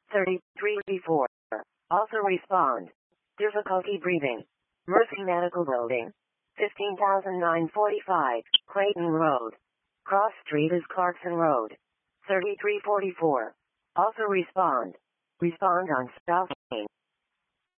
3334. Also respond. Difficulty breathing. Mercy Medical Building. 15,945, Clayton Road. Cross Street is Clarkson Road. 3344. Also respond. Respond on South